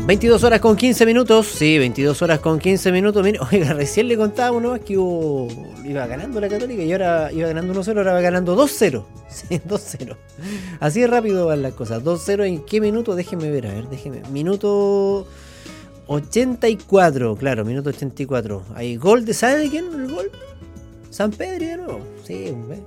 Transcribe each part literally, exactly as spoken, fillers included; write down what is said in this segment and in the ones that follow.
veintidós horas con quince minutos, sí, veintidós horas con quince minutos. Mira, oiga, recién le contaba uno más que hubo, iba ganando la Católica y ahora iba ganando uno cero, ahora va ganando dos cero. Sí, dos cero. Así de rápido van las cosas. dos cero, ¿en qué minuto? Déjeme ver, a ver, déjeme. Minuto ochenta y cuatro, claro, minuto ochenta y cuatro. Hay gol de, ¿sabe de quién el gol? San Pedro de nuevo. Sí, ¿ves?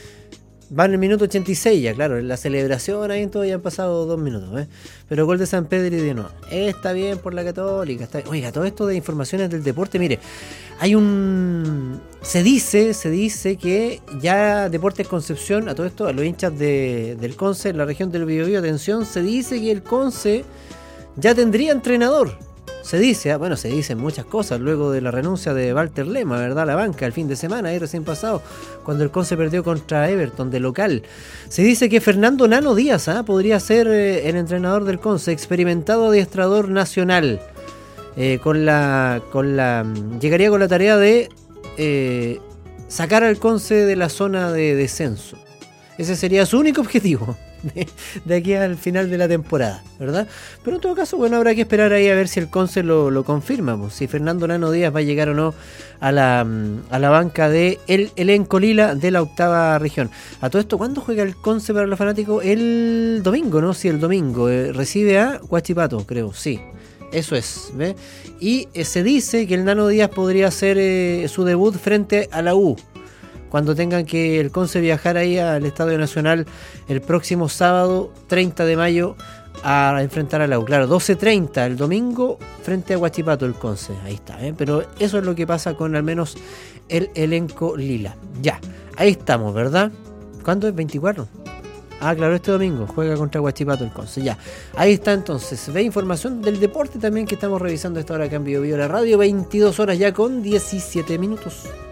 Va en el minuto ochenta y seis ya, claro, en la celebración ahí en todo ya han pasado dos minutos, ¿eh? Pero gol de San Pedro y de nuevo. Está bien por la Católica. Está... Oiga, todo esto de informaciones del deporte, mire, hay un... Se dice, se dice que ya Deportes Concepción, a todo esto, a los hinchas de, del Conce, en la región del Biobío, atención, se dice que el Conce ya tendría entrenador. Se dice, bueno, se dicen muchas cosas luego de la renuncia de Walter Lema, ¿verdad? La banca, el fin de semana, ahí recién pasado, cuando el Conce perdió contra Everton de local. Se dice que Fernando Nano Díaz ¿eh? podría ser eh, el entrenador del Conce, experimentado adiestrador nacional. Eh, con la, con la, llegaría con la tarea de eh, sacar al Conce de la zona de descenso. Ese sería su único objetivo. De, de aquí al final de la temporada, ¿verdad? Pero en todo caso, bueno, habrá que esperar ahí a ver si el Conce lo, lo confirma, pues, si Fernando Nano Díaz va a llegar o no a la, a la banca de el elenco lila de la octava región. A todo esto, ¿cuándo juega el Conce para los fanáticos? El domingo, ¿no? Sí, el domingo. Eh, recibe a Huachipato, creo, sí. Eso es, ¿ve? Y eh, se dice que el Nano Díaz podría hacer eh, su debut frente a la U, cuando tengan que el Conce viajar ahí al Estadio Nacional el próximo sábado treinta de mayo a enfrentar a la U. Claro, doce treinta el domingo frente a Huachipato el Conce. Ahí está, ¿eh? Pero eso es lo que pasa con al menos el elenco lila. Ya, ahí estamos, ¿verdad? ¿Cuándo es? veinticuatro. Ah, claro, este domingo juega contra Huachipato el Conce. Ya, ahí está entonces. Ve información del deporte también que estamos revisando a esta hora acá en Bio Bio la radio. veintidós horas ya con diecisiete minutos.